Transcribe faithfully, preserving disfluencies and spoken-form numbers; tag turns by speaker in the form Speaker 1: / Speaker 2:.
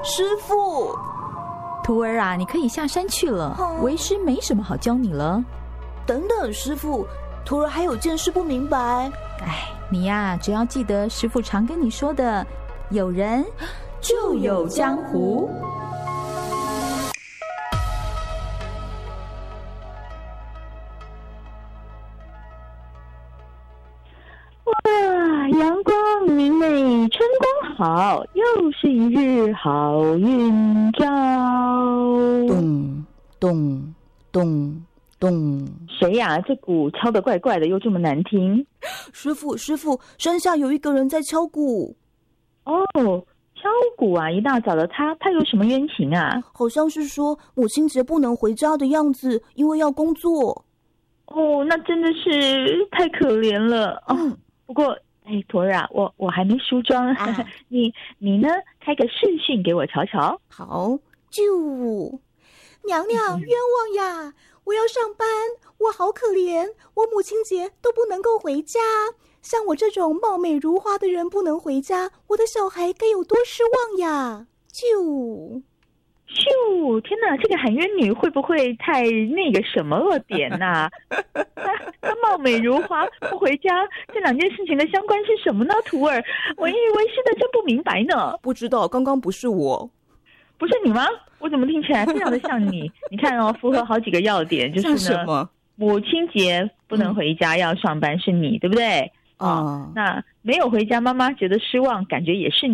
Speaker 1: 师父。
Speaker 2: 徒儿啊，你可以下山去了，嗯、为师没什么好教你了。
Speaker 1: 等等，师父，徒儿还有件事不明白。
Speaker 2: 哎，你呀，只要记得师父常跟你说的，有人就有江湖。
Speaker 3: 哇，阳光明媚，春光好，又是一日好运兆。
Speaker 2: 咚咚咚咚，
Speaker 3: 谁呀？这鼓敲得怪怪的，又这么难听。
Speaker 1: 师父，师父，山下有一个人在敲鼓。
Speaker 3: 哦，敲鼓啊！一大早的他，他有什么冤情啊？
Speaker 1: 好像是说母亲节不能回家的样子，因为要工作。
Speaker 3: 哦，那真的是太可怜了。嗯、哦，不过，哎，徒儿啊，我我还没梳妆，啊、你你呢？开个视讯给我瞧瞧。
Speaker 1: 好，就
Speaker 4: 娘娘冤枉呀！我要上班，我好可怜，我母亲节都不能够回家。像我这种貌美如花的人不能回家，我的小孩该有多失望呀！就。
Speaker 3: 咻！天哪，这个喊冤女会不会太那个什么了点呐、啊？她貌美如花不回家，这两件事情的相关是什么呢？徒儿，我以为是的，真不明白呢。
Speaker 1: 不知道，刚刚不是我，
Speaker 3: 不是你吗？我怎么听起来非常的像你？你看哦，符合好几个要点，就是呢，
Speaker 1: 什么？
Speaker 3: 母亲节不能回家，嗯、要上班是你，对不对？
Speaker 1: 啊、哦，
Speaker 3: 那没有回家，妈妈觉得失望，感觉也是